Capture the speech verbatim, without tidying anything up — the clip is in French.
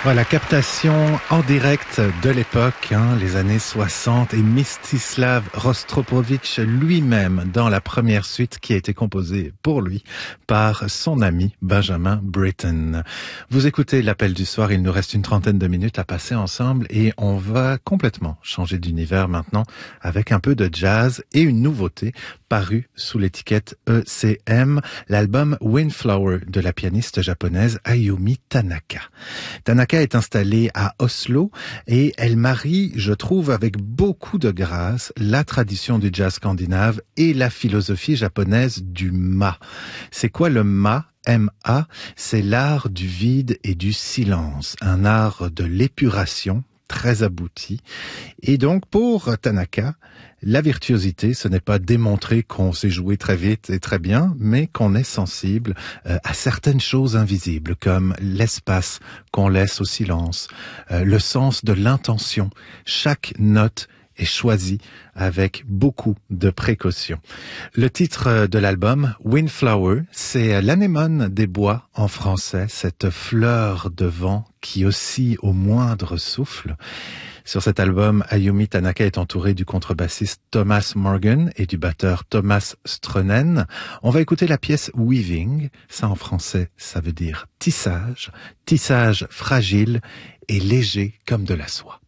Voilà, captation en direct de l'époque, hein, les années soixante, et Mstislav Rostropovitch lui-même dans la première suite qui a été composée pour lui par son ami Benjamin Britten. Vous écoutez l'Appel du soir, il nous reste une trentaine de minutes à passer ensemble et on va complètement changer d'univers maintenant avec un peu de jazz et une nouveauté parue sous l'étiquette E C M, l'album Windflower de la pianiste japonaise Ayumi Tanaka. Tanaka est installée à Oslo et elle marie, je trouve, avec beaucoup de grâce, la tradition du jazz scandinave et la philosophie japonaise du ma. C'est quoi le ma? M A, c'est l'art du vide et du silence, un art de l'épuration très abouti. Et donc, pour Tanaka, la virtuosité, ce n'est pas démontrer qu'on sait jouer très vite et très bien, mais qu'on est sensible euh, à certaines choses invisibles, comme l'espace qu'on laisse au silence, euh, le sens de l'intention. Chaque note est choisi avec beaucoup de précautions. Le titre de l'album, Windflower, c'est l'anémone des bois en français, cette fleur de vent qui oscille au moindre souffle. Sur cet album, Ayumi Tanaka est entourée du contrebassiste Thomas Morgan et du batteur Thomas Strunen. On va écouter la pièce Weaving. Ça en français, ça veut dire tissage, tissage fragile et léger comme de la soie.